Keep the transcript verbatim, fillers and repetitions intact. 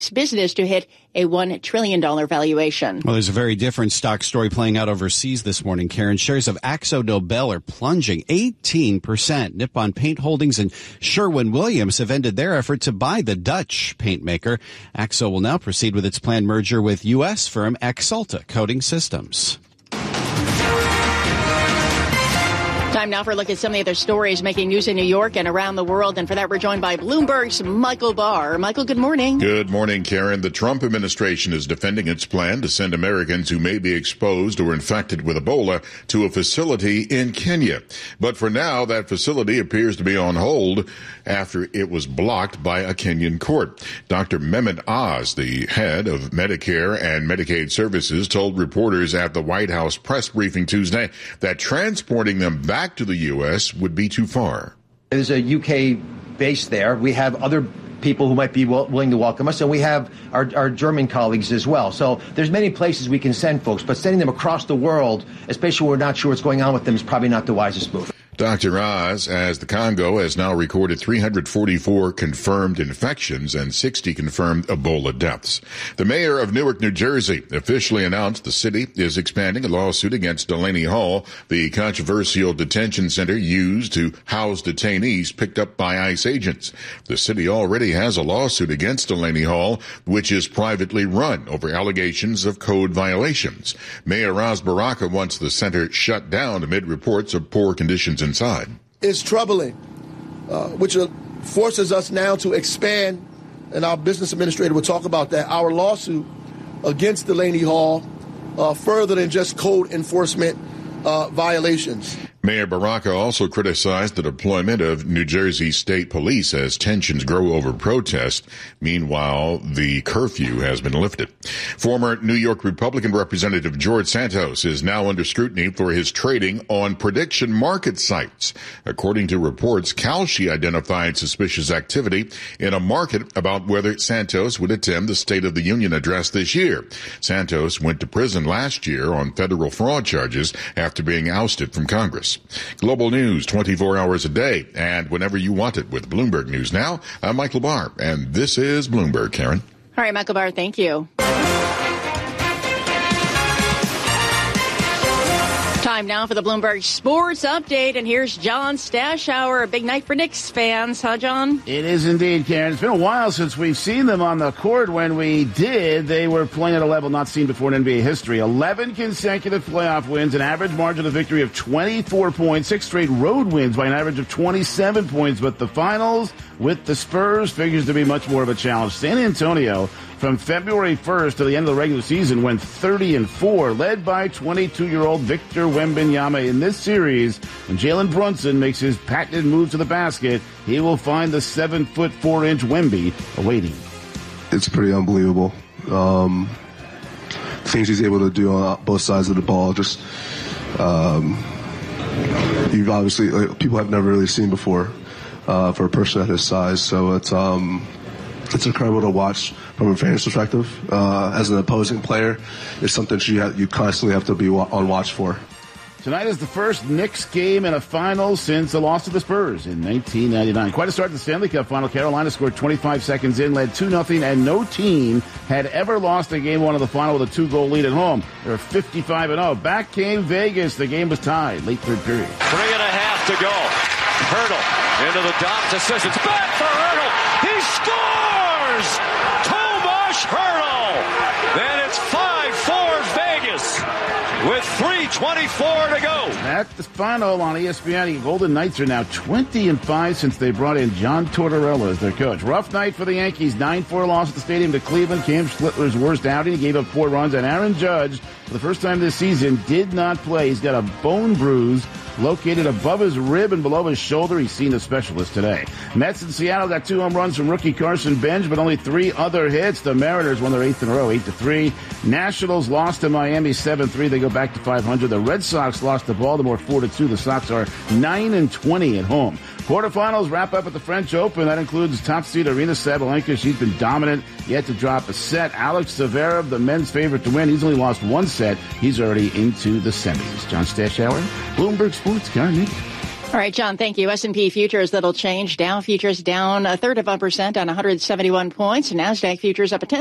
business to hit a one trillion dollars valuation. Well, there's a very different stock story playing out overseas this morning, Karen. Shares of Akzo Nobel are plunging eighteen percent. Nippon Paint Holdings and Sherwin-Williams have ended their effort to buy the Dutch paint maker. Akzo will now proceed with its planned merger with U S firm Axalta Coating Systems. Time now for a look at some of the other stories making news in New York and around the world. And for that, we're joined by Bloomberg's Michael Barr. Michael, good morning. Good morning, Karen. The Trump administration is defending its plan to send Americans who may be exposed or infected with Ebola to a facility in Kenya. But for now, that facility appears to be on hold after it was blocked by a Kenyan court. Doctor Mehmet Oz, the head of Medicare and Medicaid Services, told reporters at the White House press briefing Tuesday that transporting them back to the U S would be too far. There's a U K base there. We have other people who might be will, willing to welcome us, and we have our, our German colleagues as well. So there's many places we can send folks, but sending them across the world, especially when we're not sure what's going on with them, is probably not the wisest move. Doctor Oz, as the Congo has now recorded three hundred forty-four confirmed infections and sixty confirmed Ebola deaths. The mayor of Newark, New Jersey, officially announced the city is expanding a lawsuit against Delaney Hall, the controversial detention center used to house detainees picked up by ICE agents. The city already has a lawsuit against Delaney Hall, which is privately run over allegations of code violations. Mayor Ras Baraka wants the center shut down amid reports of poor conditions inside. It's troubling, uh, which uh, forces us now to expand, and our business administrator will talk about that, our lawsuit against Delaney Hall uh, further than just code enforcement uh, violations. Mayor Baraka also criticized the deployment of New Jersey State Police as tensions grow over protests. Meanwhile, the curfew has been lifted. Former New York Republican Representative George Santos is now under scrutiny for his trading on prediction market sites. According to reports, Kalshi identified suspicious activity in a market about whether Santos would attend the State of the Union address this year. Santos went to prison last year on federal fraud charges after being ousted from Congress. Global news twenty-four hours a day and whenever you want it with Bloomberg News Now. I'm Michael Barr, and this is Bloomberg, Karen. All right, Michael Barr, thank you. Time now for the Bloomberg Sports Update, and here's John Stashower. A big night for Knicks fans, huh, John? It is indeed, Karen. It's been a while since we've seen them on the court. When we did, they were playing at a level not seen before in N B A history. eleven consecutive playoff wins, an average margin of victory of twenty-four points, six straight road wins by an average of twenty-seven points. But the finals with the Spurs figures to be much more of a challenge. San Antonio, from February first to the end of the regular season, went thirty and four, led by twenty-two-year-old Victor Wembanyama. In this series, when Jalen Brunson makes his patented move to the basket, he will find the seven foot four inch Wemby awaiting. It's pretty unbelievable. Um, things he's able to do on both sides of the ball, just um, you've obviously like, people have never really seen before uh, for a person at his size. So it's um, it's incredible to watch from a fan's perspective. Uh, as an opposing player, it's something you have, you constantly have to be on watch for. Tonight is the first Knicks game in a final since the loss to the Spurs in nineteen ninety-nine. Quite a start to the Stanley Cup final. Carolina scored twenty-five seconds in, led two nothing, and no team had ever lost a game one of the final with a two-goal lead at home. They're fifty-five and oh. Back came Vegas. The game was tied. Late third period. Three and a half to go. Hurdle into the dot to Sissons. Back for Hurdle. He scores! Tomas Hurdle! Then it's five four Vegas with three twenty-four to go. At the final on E S P N, the Golden Knights are now twenty and five since they brought in John Tortorella as their coach. Rough night for the Yankees. nine four loss at the stadium to Cleveland. Cam Schlittler's worst outing. He gave up four runs, and Aaron Judge, for the first time this season, did not play. He's got a bone bruise located above his rib and below his shoulder. He's seen a specialist today. Mets in Seattle got two home runs from rookie Carson Bench, but only three other hits. The Mariners won their eighth in a row, eight to three. Nationals lost to Miami seven three. They go back to five hundred. The Red Sox lost to Baltimore four to two. The Sox are nine and twenty at home. Quarterfinals wrap up at the French Open. That includes top seed Arina Sabalenka. She's been dominant, yet to drop a set. Alex Zverev, the men's favorite to win. He's only lost one set. He's already into the semis. John Stashower, Bloomberg Sports, Karen. All right, John, thank you. S and P futures, that'll change. Dow futures down a third of a percent on one hundred seventy-one points. NASDAQ futures up a tenth.